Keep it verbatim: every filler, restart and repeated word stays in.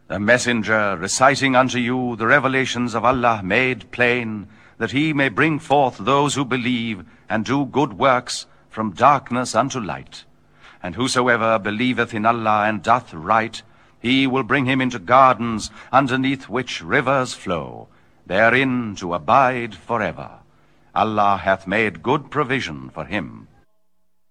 The messenger reciting unto you the revelations of Allah made plain, that he may bring forth those who believe and do good works from darkness unto light. And whosoever believeth in Allah and doth right, he will bring him into gardens underneath which rivers flow, therein to abide forever. Allah hath made good provision for him.